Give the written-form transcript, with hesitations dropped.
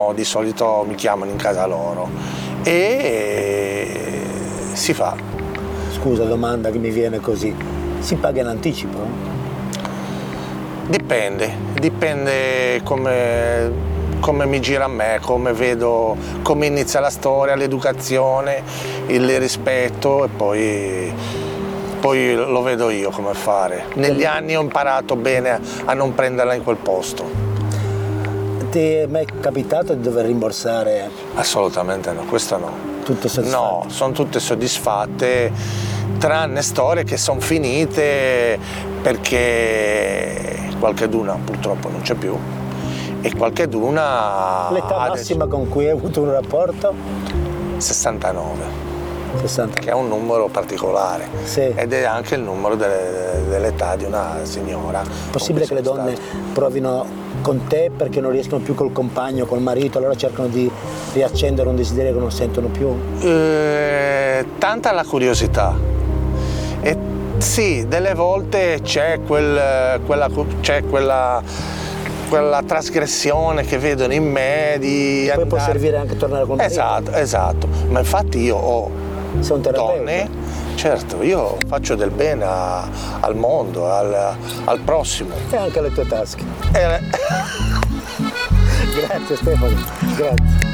Di solito mi chiamano in casa loro e si fa. Scusa, domanda che mi viene così, si paga in anticipo? Dipende come mi gira a me, come vedo, come inizia la storia, l'educazione, il rispetto, e poi lo vedo io come fare. Negli anni ho imparato bene a non prenderla in quel posto. Ti è mai capitato di dover rimborsare? Assolutamente no, questo no. Tutto soddisfatto? No, sono tutte soddisfatte, tranne storie che sono finite perché qualcheduna purtroppo non c'è più e qualcheduna... L'età massima con cui hai avuto un rapporto? 69. 60. Che è un numero particolare, sì. Ed è anche il numero dell'età di una signora. Possibile che le donne provino con te perché non riescono più col compagno, col marito, allora cercano di riaccendere un desiderio che non sentono più? Tanta la curiosità. E sì, delle volte c'è quella trasgressione che vedono in me di poi può servire anche tornare col marito. Esatto, ma infatti io ho sei un terapeuta. Donne, certo, io faccio del bene al mondo, al prossimo. E anche alle tue tasche. Grazie Stefano, grazie.